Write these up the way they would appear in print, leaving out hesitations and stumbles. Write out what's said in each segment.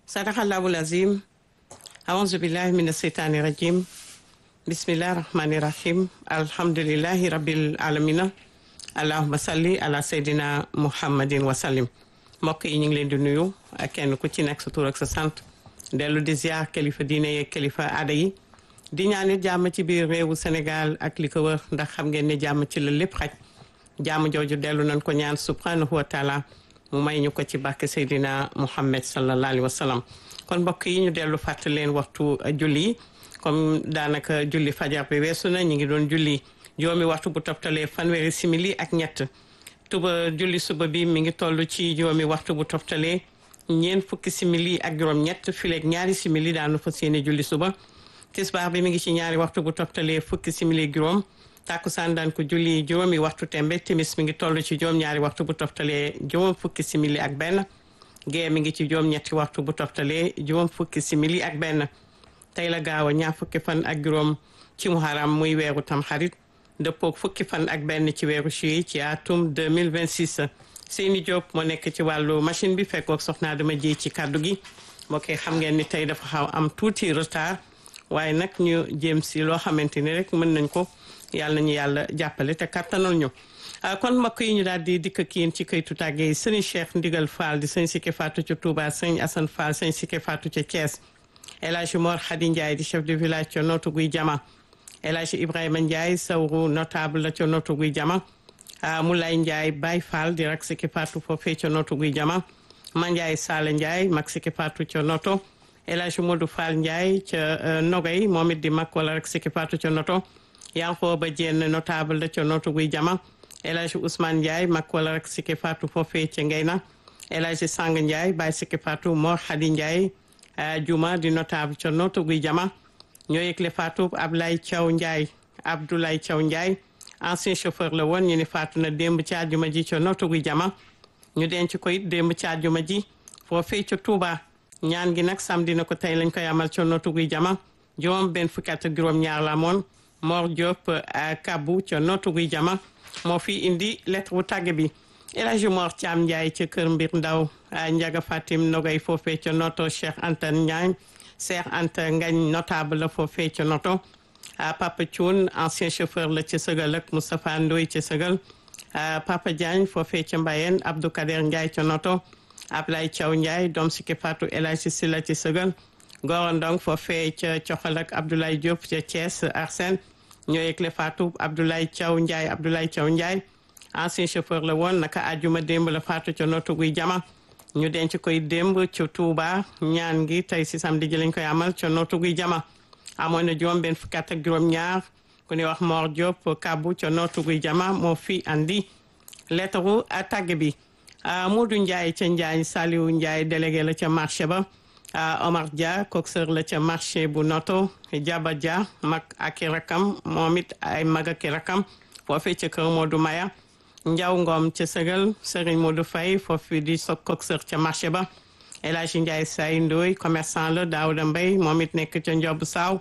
sadaqallahul azim. A'udzu billahi minas shaitani rajim. Bismillahir rahmanir rahim. Alhamdulillahi rabbil alamin. Allahumma salli ala sayidina Muhammadin wa sallim. Mbokk yi ñu ngi leen di nuyu ak kenn ku ci nekk sa tur ak sa sant dellu di ziar kilifa diine yeeg kilifa aada yi di ñaanit jàmm ci biir réewu Sénégal ak li ko wër ndax xam ngeen ne jàmm ci la lépp xaj jàmm jooju dellu nañ ko ñaan subhanahu wa taala mu may ñu ko ci barke Seydina Muhammad sallallahu alayhi wa sallam. kon mbokk yi ñu dellu fàttali leen waxtu julli yi comme daanaka julli fajar bi weesu na ñu ngi doon julli juróomi waxtu bu toftalee fanweeri simili ak ñett tuba julli suba bi mi ngi toll ci juróomi waxtu bu toftalee ñeent fukki simili ak juróom ñett fileeg ñaari simili daanu fas yéene julli suba tisbaar bi mi ngi ci ñaari waxtu bu toftalee fukki simili juróom takkusaan daan ko julli juróomi waxtu tembe timis mi ngi toll ci juróom ñaari waxtu bu toftalee juróom fukki simili ak benn gée mi ngi ci juróom ñetti waxtu bu toftalee juróom fukki simili ak benn tey la gaaw a ñaar fukki fan ak juróom ci muharam muy weeru tamxarit dëppook fukki fan ak benn ci weeru juillet ci atum 2026 Seyni Diop moo nekk ci wàllu machine bi fekkook soxna dama ji ci kàddu gi moo koy xam ngeen ni tey dafa xaw am tuuti retard waaye nag ñu jéem si loo xamante ni rek mën nañ ko yàlla nañu yàlla jàppale te kattanal ñu kon mbokk yi ñu daal di dikk ak yéen ci këytu tàgge yi sëñ Cheikh Ndigal Fall di sëñ Sikke Fatou ca Touba sëñ Assane Fall sëñ Sikke Fatou ca Thiès El Hadji Mor Khady Ndiaye di chef de village ca Notto Gouye Diama El Hadji Ibrahima Ndiaye sawru notable la ca Notto Gouye Diama Moulay Ndiaye Baye Fall di rak Sikke Fatou foofee ca Notto Gouye Diama Mandiaye Sala Ndiaye mag Sikke Fatou ca Notto El Hadji Modou Fall Ndiaye ca Nogay moom it di mag wala rak Sikke Fatou ca Notto Yankhoba Diène notable la ca Notto Gouye Diama El Hadji Ousmane Ndiaye mag wala rak Sikke Fatou foofee ca Ngeyna El Hadji Sang Ndiaye Baye Sikke Fatou Mor Khady Ndiaye Juma di notable ca Notto Gouye Diama ñoo yëgle Fatou Ablaye Thiaw Ndiaye Abdoulaye Thiaw Ndiaye ancien chauffeur la woon ñu ne faatu na démb ci àjjuma ji ca Notto Gouye Diama ñu denc ko it démb ci àjjuma ji foofee ca Touba ñaan gi nag samedi na ko tey lañ koy amal ca Notto Gouye Diama juróom benn fukki at ak juróom ñaar la moon Mor Diop Kabou ca Notto Gouye Diama moo fi indi lettre bu tàgge bi El Hadji Mor Thiam Ndiaye ca kër Mbir Ndaw Ndiaga Fatim Nogay foofee ca Notto Cheikh Anta Ndiaye Cheikh Anta Ngagne notable la foofee ca Notto Papa Thioune ancien chauffeur la ca Sëgal ak Moustapha Ndoye ca Sëgal Papa Diagne foofee ca Mbayeen Abdou Kader Ndiaye ca Notto Ablaye Thiaw Ndiaye doom Sikke Fatou El Hadji Silla ca Sëgal Gora Ndong foofee ca Coxal ak Abdoulaye Diop ca Thiès Arsène ñoo yëgle Fatou Abdoulaye Thiaw Ndiaye ancien chauffeur la woon naka àjjuma démb la faatu ca Notto Gouye Diama ñu denc koy démb ca Touba ñaan gi tey si samedi ji lañ koy amal ca Notto Gouye Diama amoon na juróom benn fukki at ak juróom ñaar ku ñuy wax Mor Diop Kabou ca Notto Gouye Diama moo fi andi lettre tàgge bi Modou Ndiaye ca Njaañ Saliou Ndiaye délégué la ca marché ba Omar Dia coxeur la ca marché bu Notto Diaba Dia mag ak i rakam moom it ay mag ak i rakam foofee ca kër Modou Maya Ndiaw Ngom ca Sëgal Serigne Modou Faye foofu di so coxeur ca marché ba El Hadji Ndiaye Say Ndoy commerçant la Daouda Mbaye moom it nekk ca Ndiob Saw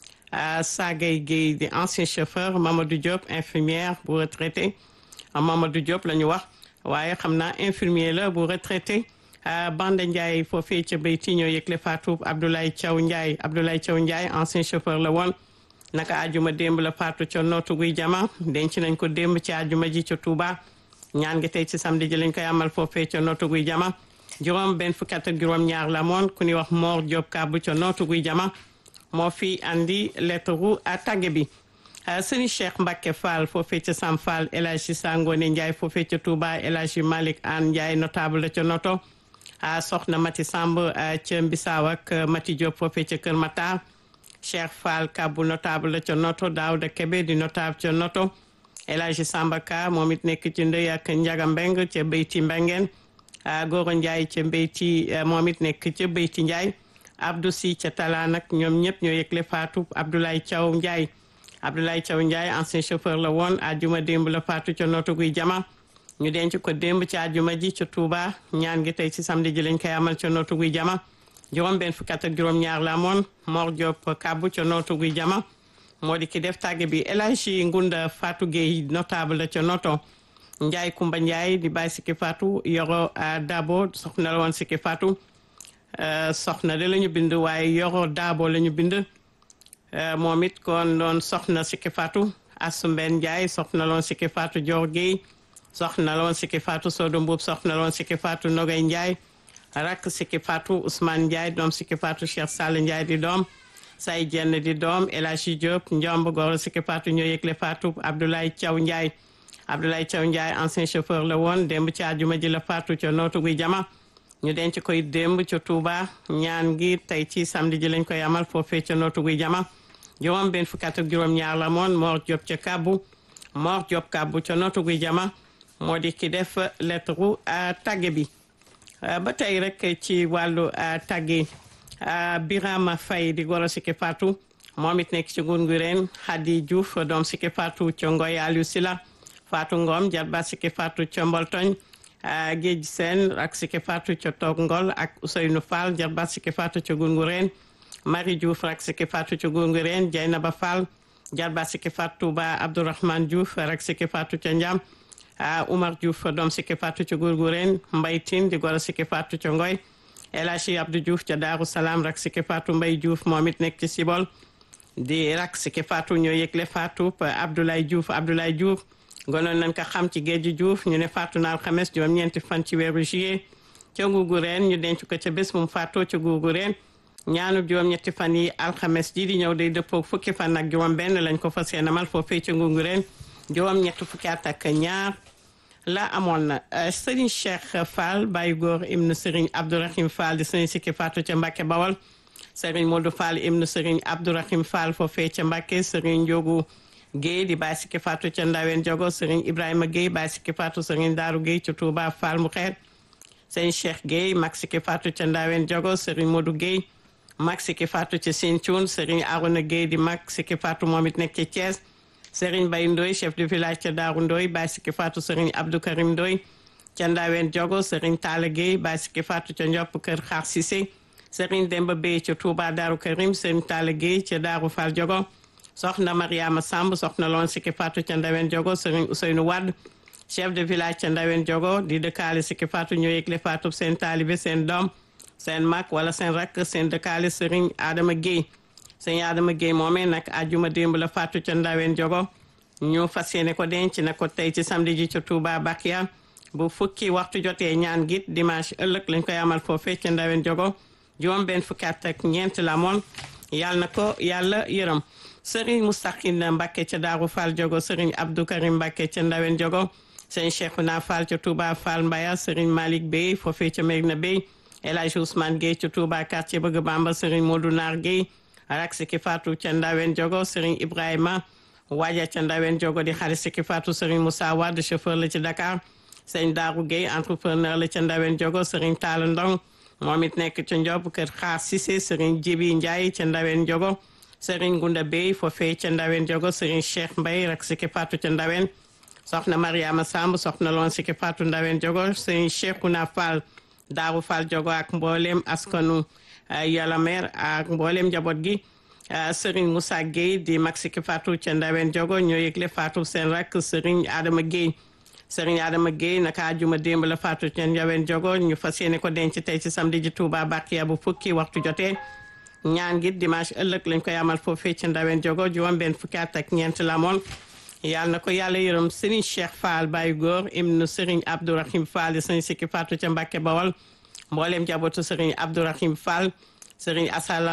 Sagay Gueye di ancien chauffeur Mamadou Diop infirmière bu retraité Mamadou Diop la ñu wax waaye xam naa infirmier la bu retraité Bande Ndiaye foofee ca Beyti ñoo yëgle Fatou Abdoulaye Thiaw Ndiaye ancien chauffeur la woon naka àjjuma démb la faatu ca Notto Gouye Diama denc nañ ko démb ci àjjuma ji ca Touba ñaan gi tey ci samedi ji lañ koy amal foofee ca Notto Gouye Diama juróom benn fukki at ak juróom ñaar la moon ku ñuy wax Mor Diop Kabou ca Notto Gouye Diama moo fi andi lettre ru tàgge bi sëñ Cheikh Mbacke Fall foofee ca Sam Fall El Hadji Sangone Ndiaye foofee ca Touba El Hadji Malick Anne Ndiaye notable la ca Notto soxna Mati Samb ca Mbisaaw ak Mati Diop foofee ca Kër Matar Cheikh Fall Kabou notable la ca Notto Daouda Kébé di notable ca Notto El Hadji Samba Ka moom it nekk ci Ndey ak Ndiaga Mbeng ca Beyti Mbengeen Goro Ndiaye ca Beyti moom it nekk ca Beyti Ndiaye Abdou Si ca Tala nag ñoom ñëpp ñoo yëgle faatu Abdoulaye Thiaw Ndiaye ancien chauffeur la woon àjjuma démb la faatu ca Notto Gouye Diama ñu denc ko démb ci àjjuma ji ca Touba ñaan gi tey ci samedi ji lañ koy amal ca Notto Gouye Diama juróom benn fukki at ak juróom ñaar la amoon Mor Diop Kabou ca Notto Gouye Diama moo di ki def tàgge bi El Hadji Ngunda Fatou Gueye notable la ca Notto Ndiaye Kumba Ndiaye di bàyyi Sikke Fatou Yoro Dabo soxna la woon Sikke Fatou soxna de la ñu bind waaye Yoro Daabo la ñu bind moom it kon doon soxna Sikki Fatou Assou Mbène Ndiaye soxna loon Sikki Fatou Dior Guèye soxna loon Sikki Fatou Sodo Mbuub soxna loon Sikki Fatou Nogay Ndiaye rakk Sikki Fatou Ousmane Ndiaye doom Sikki Fatou Cheikh Sall Ndiaye di doom say jenn di doom El Hadji Diop njomb goro Sikki Fatou ñoo yëgle Fatou Abdoulaye Thiaw Ndiaye Abdoulaye Thiaw Ndiaye ancien chauffeur la woon démb ci àjjuma ji la Fatou ca nootu guy jama ñu denc koy démb ca Touba ñaan gi tey ci samedi ji lañ koy amal foofee ca nootu guy jama juróom benn fukk ak juróom-ñaar la moon Mor Diop ca Kabbu Mor Diop Kabbu ca nootu guy jama moo di ki def lettre tagge bi ba tey rek ci wàllu tagge Birama Faye di goro Sikki Fatou moom it nekk ci Gungureen Khady Diouf doom Sikki Fatou ca Ngoy Aliou Sila Fatou Ngom jarba Sikki Fatou ca Mboltoñ Géej Sène ak Sikki Fatou ca Toog Ngol ak Ousseynou Fall jarba Sikki Fatou ca Gungureen Marie Diouf rak Sikki Fatou ca Gungureen Dieynaba Fall jarba Sikki Fatou Touba Abdourahmane Diouf rak Sikki Fatou ca Ndiam Oumar Diouf doom Sikki Fatou ca Gungureen Mbaye Tine di goro Sikki Fatou ca Ngoy El Hadji Abdou Diouf ca Daaru Salaam rak Sikki Fatou Mbaye Diouf moom it nekk ci Sibol di rak Sikki Fatou ñoo yëgle Fatou Abdoulaye Diouf gonoon nañ ko xam ci géej Diouf ñu ne Fatou na alxames juróom-ñeenti fan ci weeru juillet ca Gungureen ñu denc ko ca bés mu faatoo ca Gungureen ñaanu juróom-ñetti fan yi alxames ji di ñëw day dëppoo fukki fan ak juróom-benn lañ ko fas yéene amal foofee ca Gungureen juróom-ñetti fukki at ak ñaar la amoon na Serigne Cheikh Fall Baye Góor ibnu Serigne Abdourahim Fall di Serigne Sikki Fatou ca Mbacke Bawol Serigne Modou Fall ibnu Serigne Abdourahim Fall foofee ca Mbacke Serigne Ndiogu Guèye di Baye Sikki Fatou ca Ndawen Jogo Serigne Ibrahima Guèye Baye Sikki Fatou Serigne Darou Guèye ca Touba Fall mu xeet Serigne Cheikh Guèye mag Sikki Fatou ca Ndawen Jogo Serigne Modou Guèye mag Sikki Fatou ca Sinthiou Serigne Arona Guèye di mag Sikki Fatou moom it nekk ca Thiès Serigne Baye Ndoye chef de village ca Darou Ndoye Baye Sikki Fatou Serigne Abdou Karim Ndoye ca Ndawen Jogo Serigne Talla Guèye Baye Sikki Fatou ca Ndiop Kër Xaar Cissé Serigne Demba Bey ca Touba Darou Karim Serigne Talla Guèye ca Darou Fall Jogo soxna Mariama Samb soxna loon Sikki Fatou ca Ndawen Jogo Serigne Ousseynou Wade chef de village ca Ndawen Jogo di dëkkaale Sikki Fatou ñoo yëgle Fatou seen taalibe seen doom seen mag wala seen rakk seen dëkkaale Serigne Adama Guèye Serigne Adama Guèye moomee nag àjjuma démb la Fatou ca Ndawen Jogo ñu fas yéene ko denc na ko tey ci samedi ji ca Touba Bakia bu fukki waxtu jotee ñaan git dimanche ëllëg lañ koy amal foofee ca Ndawen Jogo juróom benn fukki at ak ñeent la moon yàlla na ko yàlla yërëm Serigne Moustaqine Mbacke ca Daaru Fall Jogo Serigne Abdou Karim Mbacke ca Ndawen Jogo Serigne Cheikhouna Fall ca Touba Fall Mbaya Serigne Malick Bey foofee ca Medina Bey El Hadji Ousmane Gueye ca Touba quartier Bëgg Bamba Serigne Modou Nar Gueye rak Sikki Fatou ca Ndawen Jogo Serigne Ibrahima Waja ca Ndawen Jogo di xarit Sikki Fatou Serigne Moussa Wade chauffeur la ci Dakar Serigne Darou Gueye entrepreneur la ca Ndawen Jogo Serigne Talla Ndong moom it nekk ca Ndiob Kër Xaar Cissé Serigne Djibi Ndiaye ca Ndawen Jogo Serigne Gunda Bey foofee ca Ndawen Jogo Serigne Cheikh Mbaye rak Sikki Fatou ca Ndawen soxna Mariama Samb soxna loon Sikki Fatou Ndawen Jogo Serigne Cheikhouna Fall Daaru Fall Jogo ak mboolem askanu Yalamer ak mboolem njaboot gi Serigne Moussa Gueye di mag Sikki Fatou ca Ndawen Jogo ñoo yëgle Fatou seen rak Serigne Adama Gueye Serigne Adama Gueye naka àjjuma démb la Fatou ca Ndawen Jogo ñu fas yéene ko denc tey ci samedi ji Touba Bakia bu fukki waxtu jotee ñaan gi dimanche ëllëg lañ koy amal foofee ca Ndawen Jogo juróom benn fukki at ak ñeent la moon yàlla na ko yàlla yërëm Serigne Cheikh Fall Baye Góor ibnu Serigne Abdourahim Fall di Serigne Sikki Fatou ca Mbacke Bawol mboolem jabootu Serigne Abdourahim Fall Serigne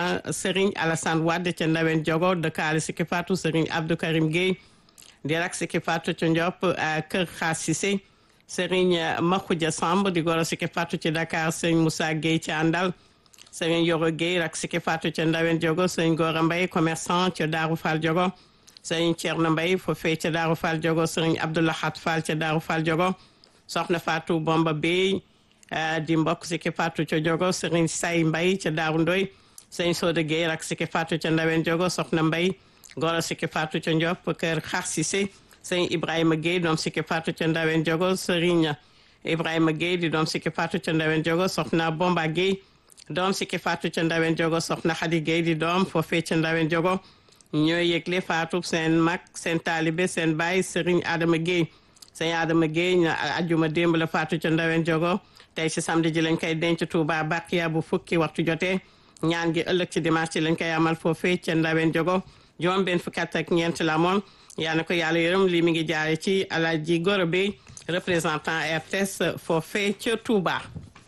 Alassane Wade ca Ndawen Jogo dëkkaale Sikki Fatou Serigne Abdou Karim Gueye di rak Sikki Fatou ca Ndiop Kër Xaar Cissé Serigne Makhoudia Samb di goro Sikki Fatou ci Dakar Serigne Moussa Gueye ca Andal Serigne Yoro Gueye rak Sikki Fatou ca Ndawen Jogo Serigne Gora Mbaye commerçant ca Darou Fall Jogo Serigne Thierno Mbaye foofee ca Darou Fall Jogo Serigne Abdoulahat Fall ca Darou Fall Jogo soxna Fatou Bomba Bey di mbokk Sikki Fatou ca Jogo Serigne Say Mbaye ca Darou Ndoy Serigne Soda Gueye rak Sikki Fatou ca Ndawen Jogo soxna Mbaye goro Sikki Fatou ca Ndiop Kër Xaar Cissé Serigne Ibrahima Gueye doom Sikki Fatou ca Ndawen Jogo Serigne Ibrahima Gueye di doom Sikki Fatou ca Ndawen Jogo soxna Bomba Gueye doom Sikki Fatou ca Ndawen Jogo soxna Khady Gueye di doom foofee ca Ndawen Jogo ñooy yëgle Fatou seen mag seen taalibe seen baay Serigne Adama Gueye Serigne Adama Gueye ña àjjuma démb la Fatou ca Ndawen Jogo tey ci samedi ji lañ koy denc Touba Bakiya bu fukki waxtu jotee ñaan gi ëllëg ci dimanche ci lañ koy amal foofee ca Ndawen Jogo juróom benn fukki at ak ñeent la moom yal na ko yàlla yërëm li mi ngi jaare ci Alaaji Gora Bey représentant RTS foofee ca Touba.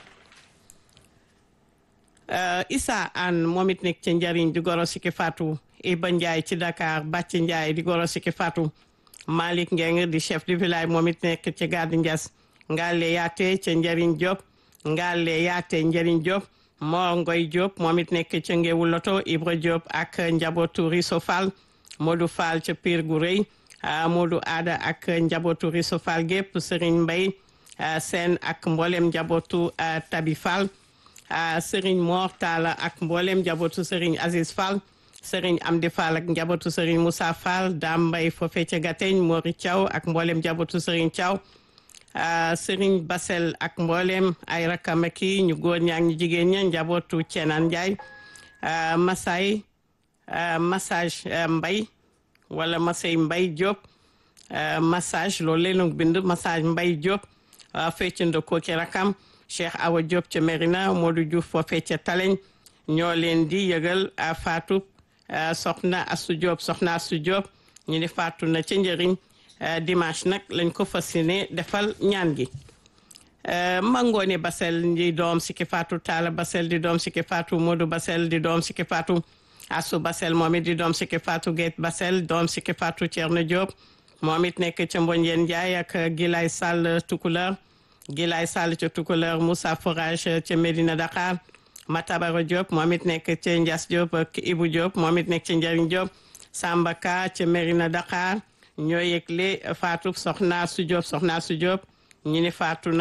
Issa Anne moom it nekk ca njariñ di goro Siki Fatou Iba Ndiaye ci Dakar Bàcc Ndiaye di goro Siki Fatou Malick Ngeng di chef du village moom it nekk ca Gàddu Ndias Ngale Yaate ca njariñ Diop Ngale Yaate njariñ Diop Mor Ngoy Diop moom it nekk ca Ngewu Loto Ibra Diop ak njabootu Riso Fall Modou Fall ca Pire gu rëy Modou Ada ak njabootu Riso Fall gépp Serigne Mbaye Sène ak mboolem njabootu Tabi Fall Serigne Mor Talla ak mboolem njabootu Serigne Aziz Fall Serigne Amdi Fall ak njabootu Serigne Moussa Fall Dame Mbaye foofee ca Gateñ Mori Thiaw ak mboolem njabootu Serigne Thiaw Serigne Basel ak mboolem ay rakam ak ñu góor ñaak ñu jigéen ña njabootu Ceenaan Njaay Masay massage Mbay wala Masay Mbay Diop massage loolu leen bind massage Mbay Diop fecc ndoko ci rakam Cheikh Awa Diop ca Merina Modou Diouf foofee ca Taleñ ñoo leen di yëgal Fatou soxna Asu Diop ñu ni Fatou na ca njëriñ dimanche nag lañ ko fas yéene defal ñaan gi Mangoone Basel di doom Siki Fatou Talla Basel di doom Siki Fatou Modou Basel di doom Siki Fatou Asu Basel moom it di doom Siki Fatou Guèye Basel doom Siki Fatou Thierno Diop moom it nekk ca Mbonjeen Ndiaye ak Gilay Sall Tukuleur Gilay Sall ca Tukuleur Moussa Forage ca Medina Dakar Matabaro Diop moom it nekk ca Ndias Diop ak Ibou Diop moom it nekk ca Njariñ Diop Samba Ka ca Medina Dakar ñoo yëgle Fatou soxna su Diop ñu ni faatu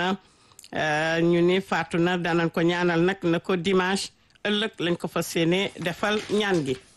na danañ ko ñaanal nag na ko dimanche ëllëg lañ ko fas yéene defal ñaan gi